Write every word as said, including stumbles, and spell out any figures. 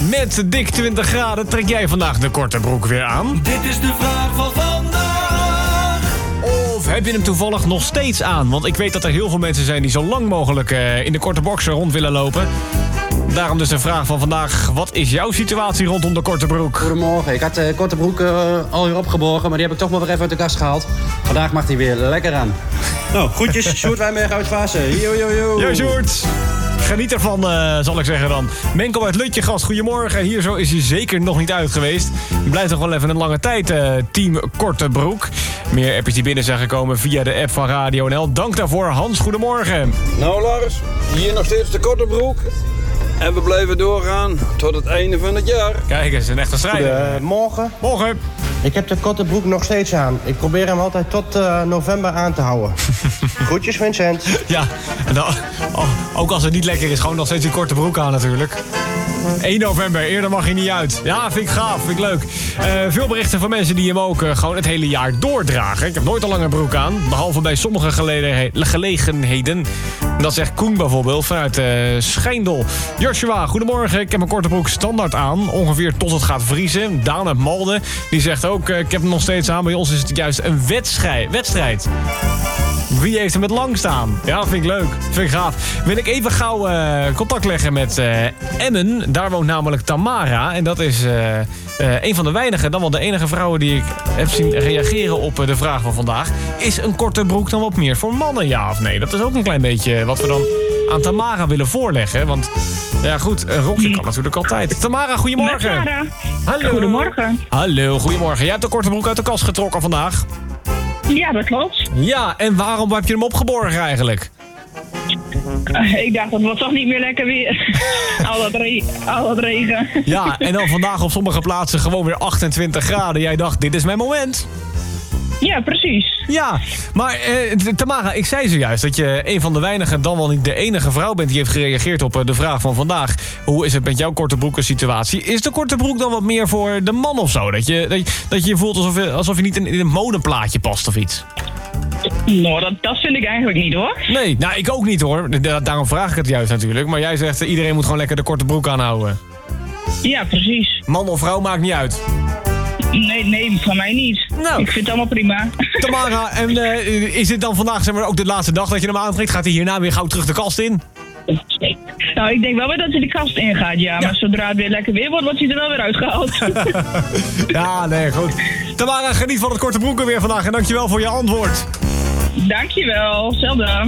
Met dik twintig graden trek jij vandaag de korte broek weer aan? Dit is de vraag van vandaag. Of heb je hem toevallig nog steeds aan? Want ik weet dat er heel veel mensen zijn die zo lang mogelijk uh, in de korte boxer rond willen lopen. Daarom dus de vraag van vandaag. Wat is jouw situatie rondom de korte broek? Goedemorgen. Ik had de korte broek uh, al hier opgeborgen, maar die heb ik toch maar weer even uit de kast gehaald. Vandaag mag hij weer lekker aan. Nou, groetjes. Sjoerd Wijnberg uit Vaassen. Yo, yo, yo. Yo, Sjoerd. Geniet ervan, uh, zal ik zeggen dan. Menko uit Lutje, gast, goedemorgen. Hier zo is hij zeker nog niet uit geweest. Je blijft toch wel even een lange tijd, uh, team Korte Broek. Meer appjes die binnen zijn gekomen via de app van Radio N L. Dank daarvoor. Hans, goedemorgen. Nou Lars, hier nog steeds de korte broek. En we blijven doorgaan tot het einde van het jaar. Kijk eens, een echte strijder. Goedemorgen. Morgen. Ik heb de korte broek nog steeds aan. Ik probeer hem altijd tot uh, november aan te houden. Groetjes, Vincent. Ja, nou, oh, ook als het niet lekker is, gewoon nog steeds die korte broek aan natuurlijk. één november, eerder mag hij niet uit. Ja, vind ik gaaf, vind ik leuk. Uh, veel berichten van mensen die hem ook uh, gewoon het hele jaar doordragen. Ik heb nooit een lange broek aan, behalve bij sommige geleden- gelegenheden. Dat zegt Koen bijvoorbeeld vanuit uh, Schijndel. Joshua, goedemorgen. Ik heb mijn korte broek standaard aan, ongeveer tot het gaat vriezen. Daan uit Malden, die zegt ook, uh, ik heb hem nog steeds aan. Bij ons is het juist een wedstrijd. wedstrijd. Wie heeft hem het lang staan? Ja, vind ik leuk. Vind ik gaaf. Wil ik even gauw uh, contact leggen met uh, Emmen. Daar woont namelijk Tamara. En dat is uh, uh, een van de weinige, dan wel de enige vrouwen die ik heb zien reageren op uh, de vraag van vandaag. Is een korte broek dan wat meer voor mannen, ja of nee? Dat is ook een klein beetje wat we dan aan Tamara willen voorleggen. Want ja goed, een rokje kan natuurlijk altijd. Tamara, goedemorgen. Tamara. Hallo. Goedemorgen. Hallo, goedemorgen. Jij hebt de korte broek uit de kast getrokken vandaag. Ja, dat klopt. Ja, en waarom heb je hem opgeborgen eigenlijk? Uh, ik dacht, dat wordt toch niet meer lekker weer. al, dat re- al dat regen. Ja, en dan vandaag op sommige plaatsen gewoon weer achtentwintig graden. Jij dacht, dit is mijn moment. Ja, precies. Ja, maar eh, Tamara, ik zei zojuist dat je een van de weinigen, dan wel niet de enige vrouw bent die heeft gereageerd op uh, de vraag van vandaag. Hoe is het met jouw korte broeken situatie? Is de korte broek dan wat meer voor de man of zo? Dat je dat je, dat je, je voelt alsof je, alsof je niet in, in een modeplaatje past of iets? Nou, dat, dat vind ik eigenlijk niet, hoor. Nee, nou ik ook niet hoor. Da- daarom vraag ik het juist natuurlijk. Maar jij zegt, uh, iedereen moet gewoon lekker de korte broek aanhouden. Ja, precies. Man of vrouw maakt niet uit. Nee, nee, van mij niet. Nou. Ik vind het allemaal prima. Tamara, en uh, is dit dan vandaag zeg maar, ook de laatste dag dat je hem aantrekt? Gaat hij hierna weer gauw terug de kast in? Nou, ik denk wel weer dat hij de kast ingaat, ja. Ja. Maar zodra het weer lekker weer wordt, wordt hij er wel weer uitgehaald. Ja, nee, goed. Tamara, geniet van het korte broeken weer vandaag en dankjewel voor je antwoord. Dankjewel, zelden.